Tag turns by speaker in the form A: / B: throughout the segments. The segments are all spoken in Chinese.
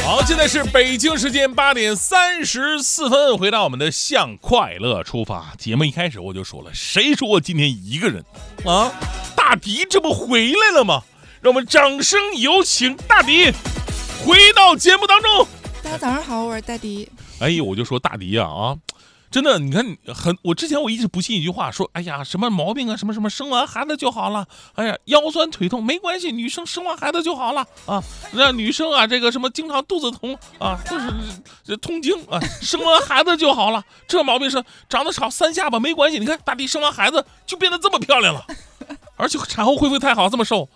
A: 好，现在是北京时间8:34，回到我们的向快乐出发节目。一开始我就说了，谁说我今天一个人啊？大迪这不回来了吗？让我们掌声有请大迪回到节目当中。
B: 大家早上好，我是大迪。
A: 哎呀，我就说大迪啊，真的，你看我之前我一直不信一句话，说哎呀什么毛病啊，什么生完孩子就好了，哎呀腰酸腿痛没关系，女生生完孩子就好了啊，那女生啊这个什么经常肚子痛啊，或是这痛经啊，生完孩子就好了，这毛病是长得少三下巴没关系，你看大迪生完孩子就变得这么漂亮了，而且产后恢复太好，这么瘦。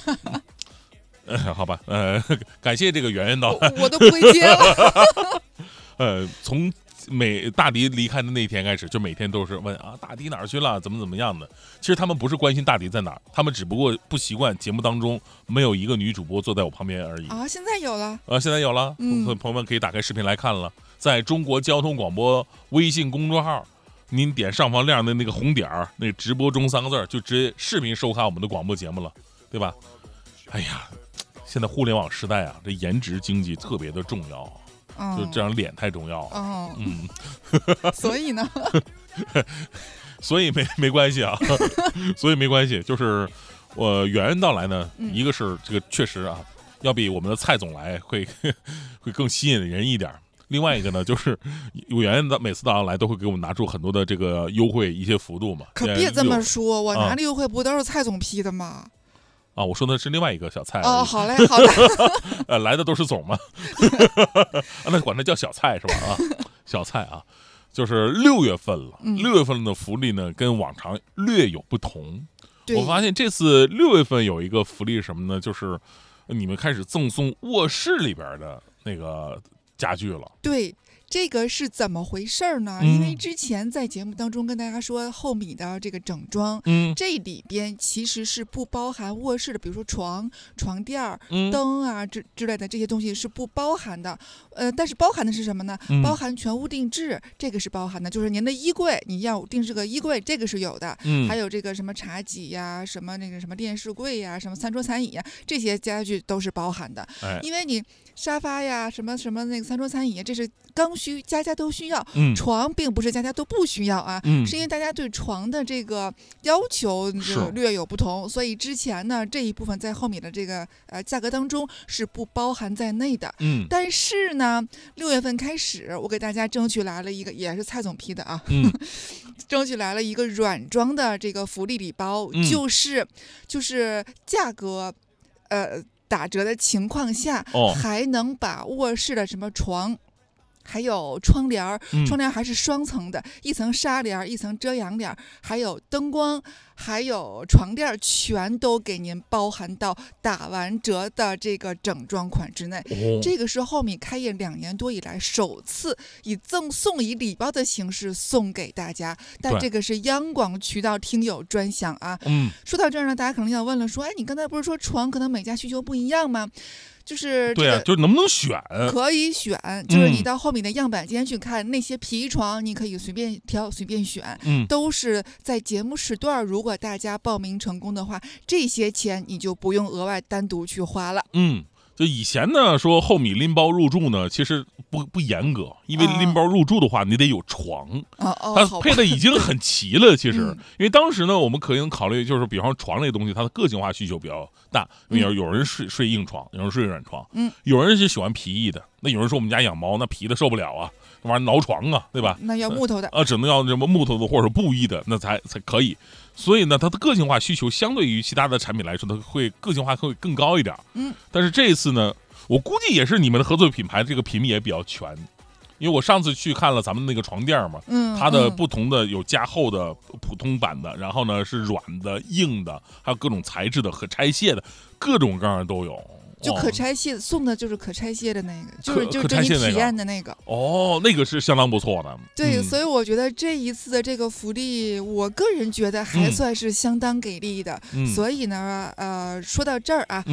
A: 好吧，感谢这个圆圆到，
B: 我都不会接了。
A: 从大迪离开的那天开始，就每天都是问啊，大迪哪儿去了，怎么样的。其实他们不是关心大迪在哪儿，他们只不过不习惯节目当中没有一个女主播坐在我旁边而已。
B: 啊，现在有了，
A: 现在有了，朋友们可以打开视频来看了，在中国交通广播微信公众号，您点上方亮的那个红点儿，那个直播中3个字，就直接视频收看我们的广播节目了，对吧？哎呀，现在互联网时代啊，这颜值经济特别的重要。就这张脸太重要了。
B: 所以呢，
A: 所以没关系啊，所以没关系。就是圆圆到来呢，一个是这个确实啊，要比我们的蔡总来会更吸引人一点。另外一个呢，就是圆圆的每次到来都会给我们拿出很多的这个优惠一些幅度嘛。
B: 可别这么说，我拿的优惠不都是蔡总批的吗？
A: 啊，我说的是另外一个小蔡。
B: 哦，好嘞，好的。
A: 来的都是总嘛，那管他叫小蔡是吧？啊，小蔡啊，就是6月份了。6月份的福利呢，跟往常略有不同。我发现这次6月份有一个福利是什么呢？就是你们开始赠送卧室里边的那个家具了。
B: 对。这个是怎么回事呢？因为之前在节目当中跟大家说，后米的这个整装，这里边其实是不包含卧室的，比如说床垫、灯啊之类的这些东西是不包含的。但是包含的是什么呢？包含全屋定制，这个是包含的，就是您的衣柜，你要定制个衣柜，这个是有的。还有这个什么茶几呀，什么那个什么电视柜呀，什么餐桌餐椅呀，这些家具都是包含的。因为你沙发呀，什么那个餐桌餐椅，这是刚需，家家都需要。床并不是家家都不需要啊，是因为大家对床的这个要求略有不同，所以之前呢这一部分在后面的这个价格当中是不包含在内的。但是呢，6月份开始，我给大家争取来了一个，也是蔡总批的啊，争取来了一个软装的这个福利礼包，就是价格打折的情况下，还能把卧室的什么床还有窗帘，窗帘还是双层的，一层纱帘，一层遮阳帘，还有灯光，还有床垫，全都给您包含到打完折的这个整装款之内。这个是后米开业2年多以来首次以赠送以礼包的形式送给大家，但这个是央广渠道听友专享啊。说到这儿呢，大家可能要问了，说，哎，你刚才不是说床可能每家需求不一样吗？就是
A: 对啊，就是能不能选？
B: 可以选，就是你到后面的样板间去看，那些皮床你可以随便挑随便选，都是在节目时段，如果大家报名成功的话，这些钱你就不用额外单独去花了。
A: 就以前呢说后米拎包入住呢，其实不严格，因为拎包入住的话，你得有床，它配的已经很齐了。其实，因为当时呢，我们可能考虑就是，比方说床类东西，它的个性化需求比较大，因为有人睡硬床，有人睡软床，有人是喜欢皮衣的，那有人说我们家养猫，那皮的受不了啊，那玩意挠床啊，对吧？
B: 那要木头的
A: 只能要什么木头的或者布艺的，那才可以。所以呢，它的个性化需求相对于其他的产品来说，它会个性化会更高一点。但是这一次呢，我估计也是你们的合作品牌这个品也比较全，因为我上次去看了咱们那个床垫嘛，它的不同的有加厚的、普通版的，然后呢是软的、硬的，还有各种材质的和拆卸的，各种各样的都有。
B: 就可拆卸送的就是可拆卸的那个，就是你体验的那个。
A: 那个是相当不错的。
B: 对，所以我觉得这一次的这个福利，我个人觉得还算是相当给力的。所以呢，说到这儿啊。